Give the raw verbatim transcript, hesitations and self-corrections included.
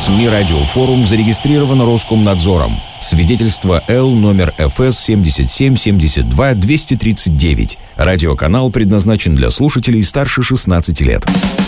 СМИ «Радиофорум» зарегистрирован Роскомнадзором. Свидетельство Л номер эф эс семьдесят семь семьдесят два двести тридцать девять. Радиоканал предназначен для слушателей старше шестнадцати лет.